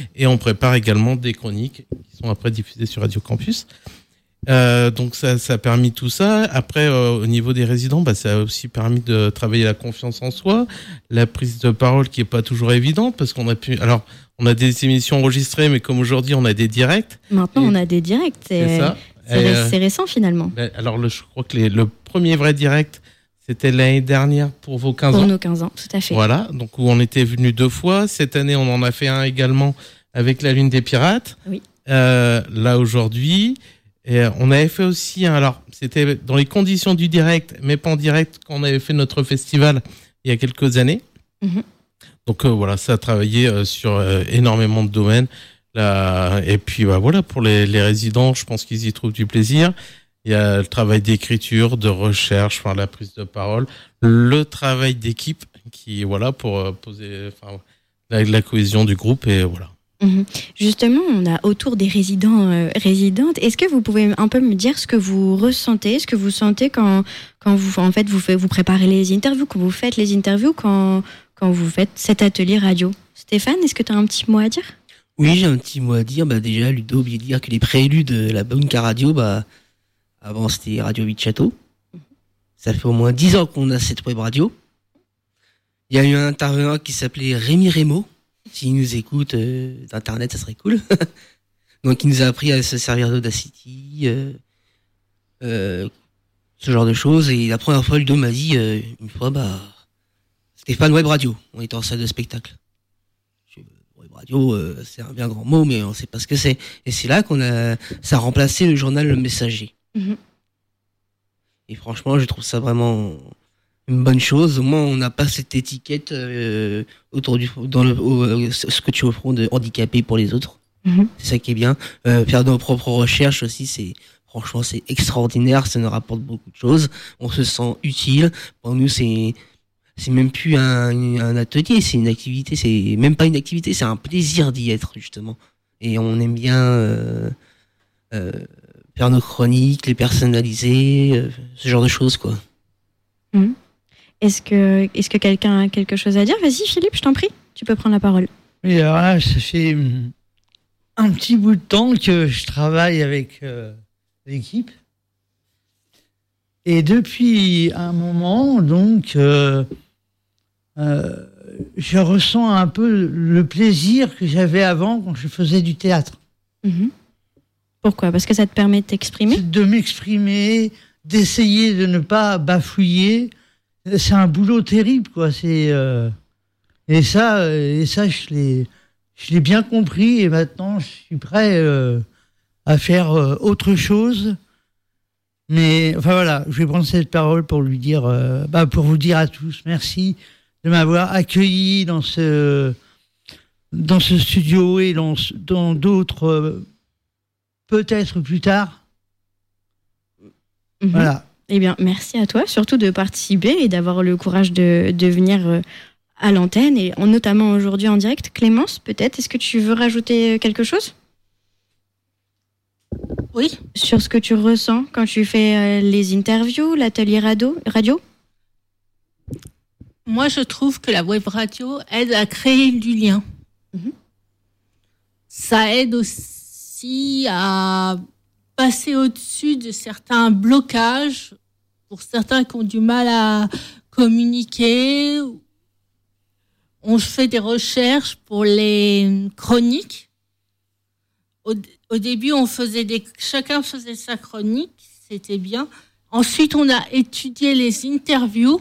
Et on prépare également des chroniques qui sont après diffusées sur Radio Campus. Donc ça a permis tout ça. Après, au niveau des résidents, ça a aussi permis de travailler la confiance en soi, la prise de parole qui est pas toujours évidente parce qu'on a pu. Alors, on a des émissions enregistrées, mais comme aujourd'hui, on a des directs. Maintenant, on a des directs. C'est ça. C'est récent finalement. Alors, je crois que le premier vrai direct, c'était l'année dernière pour vos 15 ans. Pour nos 15 ans, tout à fait. Voilà, donc où on était venu 2 fois. Cette année, on en a fait un également avec la Lune des Pirates. Oui. Là, aujourd'hui. Et on avait fait aussi, alors c'était dans les conditions du direct, mais pas en direct, quand on avait fait notre festival il y a quelques années. Mm-hmm. Donc voilà, ça a travaillé sur énormément de domaines. Et puis voilà, pour les résidents, je pense qu'ils y trouvent du plaisir. Il y a le travail d'écriture, de recherche, la prise de parole, le travail d'équipe qui pour poser la cohésion du groupe et voilà. Justement, on a autour des résidents, résidentes. Est-ce que vous pouvez un peu me dire ce que vous ressentez, ce que vous sentez quand vous préparez les interviews, quand vous faites les interviews, quand vous faites cet atelier radio? Stéphane, est-ce que tu as un petit mot à dire? Oui, j'ai un petit mot à dire. Déjà, Ludo a oublié de dire que les préludes de la Bunka Radio, avant c'était Radio 8 Château. Ça fait au moins 10 ans qu'on a cette web radio. Il y a eu un intervenant qui s'appelait Rémi Rémo. S'il nous écoute d'internet, ça serait cool. Donc, il nous a appris à se servir d'Audacity, ce genre de choses. Et la première fois, Ludo m'a dit, une fois, Stéphane, web radio. On était en salle de spectacle. Web radio, c'est un bien grand mot, mais on sait pas ce que c'est. Et c'est là ça a remplacé le journal Le Messager. Mm-hmm. Et franchement, je trouve ça vraiment une bonne chose. Au moins, on n'a pas cette étiquette autour ce que tu offres de handicapé pour les autres. Mm-hmm. C'est ça qui est bien. Faire nos propres recherches aussi, c'est extraordinaire. Ça nous rapporte beaucoup de choses. On se sent utile. Pour nous, c'est même plus un atelier, c'est une activité. C'est même pas une activité, c'est un plaisir d'y être justement. Et on aime bien faire nos chroniques, les personnaliser, ce genre de choses, quoi. Mm-hmm. Est-ce que quelqu'un a quelque chose à dire? Vas-y, Philippe, je t'en prie, tu peux prendre la parole. Oui, alors là, ça fait un petit bout de temps que je travaille avec l'équipe. Et depuis un moment, donc, je ressens un peu le plaisir que j'avais avant quand je faisais du théâtre. Mmh. Pourquoi? Parce que ça te permet de t'exprimer? De m'exprimer, d'essayer de ne pas bafouiller. C'est un boulot terrible, quoi. Et ça, je l'ai bien compris. Et maintenant, je suis prêt à faire autre chose. Mais enfin voilà, je vais prendre cette parole pour lui dire, pour vous dire à tous, merci de m'avoir accueilli dans ce studio et dans d'autres, peut-être plus tard. Mmh. Voilà. Eh bien, merci à toi, surtout de participer et d'avoir le courage de venir à l'antenne, et notamment aujourd'hui en direct. Clémence, peut-être, est-ce que tu veux rajouter quelque chose ? Oui. Sur ce que tu ressens quand tu fais les interviews, l'atelier radio ? Moi, je trouve que la web radio aide à créer du lien. Mmh. Ça aide aussi à passer au-dessus de certains blocages pour certains qui ont du mal à communiquer. On fait des recherches pour les chroniques. Au début, chacun faisait sa chronique, c'était bien. Ensuite, on a étudié les interviews.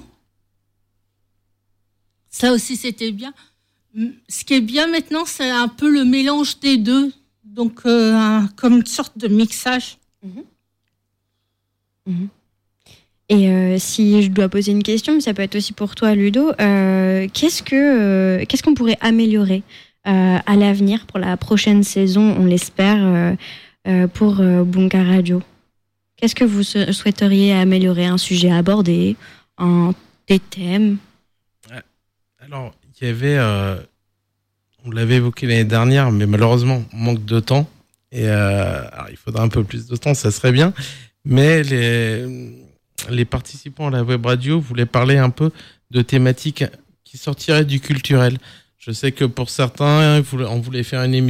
Ça aussi, c'était bien. Ce qui est bien maintenant, c'est un peu le mélange des deux. Donc, comme une sorte de mixage. Mmh. Mmh. Et si je dois poser une question, mais ça peut être aussi pour toi, Ludo, qu'est-ce qu'on pourrait améliorer à l'avenir pour la prochaine saison, on l'espère, pour Bunka Radio? Qu'est-ce que vous souhaiteriez améliorer? Un sujet abordé, des thèmes? Alors, il y avait, on l'avait évoqué l'année dernière, mais malheureusement, on manque de temps. Et alors, il faudra un peu plus de temps, ça serait bien. Mais les participants à la web radio voulaient parler un peu de thématiques qui sortiraient du culturel. Je sais que pour certains, on voulait faire une émission